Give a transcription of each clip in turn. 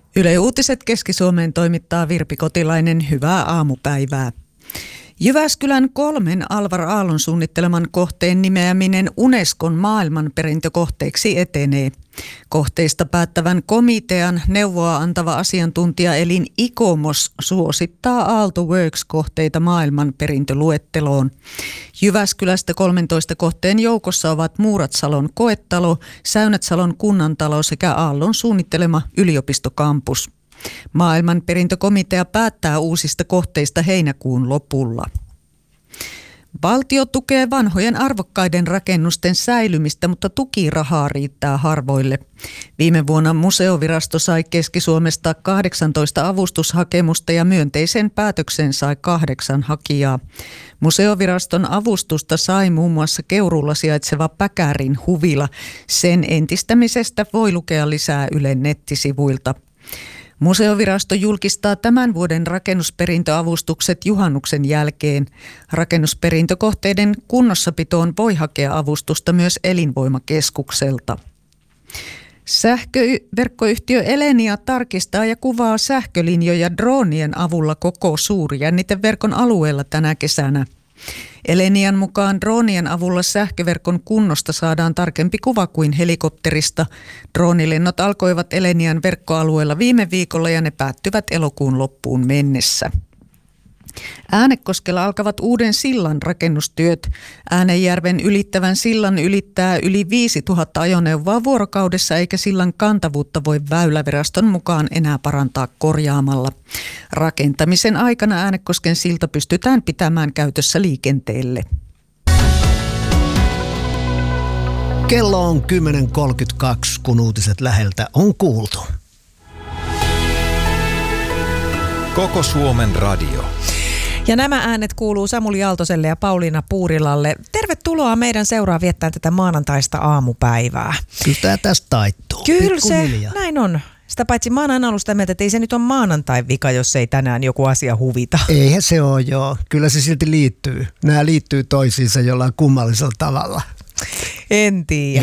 Yle Uutiset Keski-Suomeen toimittaa Virpi Kotilainen. Hyvää aamupäivää. Jyväskylän 3 Alvar Aallon suunnitteleman kohteen nimeäminen Unescon maailmanperintökohteeksi etenee. Kohteista päättävän komitean neuvoa antava asiantuntijaelin ICOMOS suosittaa Aalto Works-kohteita maailmanperintöluetteloon. Jyväskylästä 13 kohteen joukossa ovat Muuratsalon koetalo, Säynätsalon kunnantalo sekä Aallon suunnittelema yliopistokampus. Maailmanperintökomitea päättää uusista kohteista heinäkuun lopulla. Valtio tukee vanhojen arvokkaiden rakennusten säilymistä, mutta tukirahaa riittää harvoille. Viime vuonna Museovirasto sai Keski-Suomesta 18 avustushakemusta ja myönteisen päätöksen sai 8 hakijaa. Museoviraston avustusta sai muun muassa Keuruulla sijaitseva Päkärin huvila. Sen entistämisestä voi lukea lisää Ylen nettisivuilta. Museovirasto julkistaa tämän vuoden rakennusperintöavustukset juhannuksen jälkeen. Rakennusperintökohteiden kunnossapitoon voi hakea avustusta myös Elinvoimakeskukselta. Sähköverkkoyhtiö Elenia tarkistaa ja kuvaa sähkölinjoja droonien avulla koko suurjänniteverkon alueella tänä kesänä. Elenian mukaan droonien avulla sähköverkon kunnosta saadaan tarkempi kuva kuin helikopterista. Droonilennot alkoivat Elenian verkkoalueella viime viikolla ja ne päättyvät elokuun loppuun mennessä. Äänekoskella alkavat uuden sillan rakennustyöt. Äänejärven ylittävän sillan ylittää yli 5000 ajoneuvoa vuorokaudessa eikä sillan kantavuutta voi Väyläviraston mukaan enää parantaa korjaamalla. Rakentamisen aikana Äänekosken silta pystytään pitämään käytössä liikenteelle. Kello on 10.32, kun uutiset läheltä on kuultu. Koko Suomen radio. Ja nämä äänet kuuluu Samuli Aaltoselle ja Pauliina Puurilalle. Tervetuloa meidän seuraan viettää tätä maanantaista aamupäivää. Kyllä tämä tästä taittuu. Kyllä se, näin on. Sitä paitsi mä oon aina ollut sitä mieltä, että ei se nyt ole maanantai vika, jos ei tänään joku asia huvita. Eihän se ole, joo. Kyllä se silti liittyy. Nämä liittyy toisiinsa jollain kummallisella tavalla. En tiedä.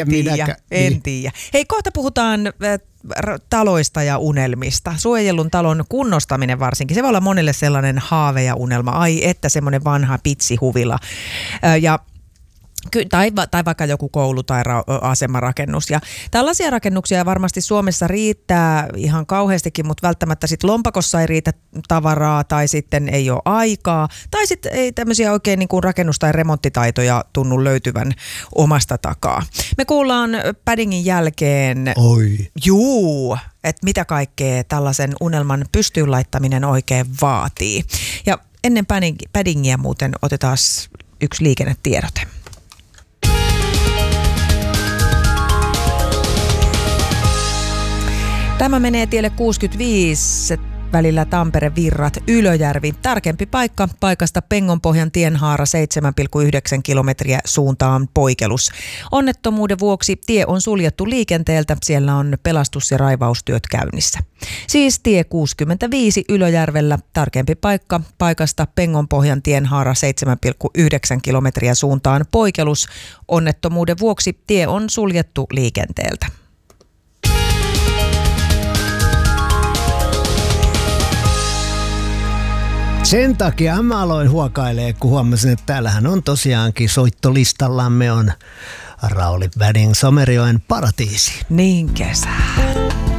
Hei, kohta puhutaan taloista ja unelmista. Suojellun talon kunnostaminen varsinkin. Se voi olla monelle sellainen haave ja unelma. Ai että semmoinen vanha pitsihuvila. Tai vaikka joku koulu tai asemarakennus. Ja tällaisia rakennuksia varmasti Suomessa riittää ihan kauheastikin, mutta välttämättä sitten lompakossa ei riitä tavaraa tai sitten ei ole aikaa. Tai sitten ei tämmöisiä oikein niin kuin rakennus- tai remonttitaitoja tunnu löytyvän omasta takaa. Me kuullaan paddingin jälkeen, että mitä kaikkea tällaisen unelman pystyyn laittaminen oikein vaatii. Ja ennen paddingia muuten otetaan yksi liikennetiedote. Tämä menee tielle 65 välillä Tampere-Virrat Ylöjärvi. Tarkempi paikka paikasta Pengonpohjan tienhaara 7,9 kilometriä suuntaan Poikelus. Onnettomuuden vuoksi tie on suljettu liikenteeltä. Siellä on pelastus- ja raivaustyöt käynnissä. Siis tie 65 Ylöjärvellä. Tarkempi paikka paikasta Pengonpohjan tienhaara 7,9 kilometriä suuntaan Poikelus. Onnettomuuden vuoksi tie on suljettu liikenteeltä. Sen takia mä aloin huokailee, kun huomasin, että täällähän on tosiaankin soittolistallamme on Rauli Väding Somerjoen Paratiisi. Niin kesä.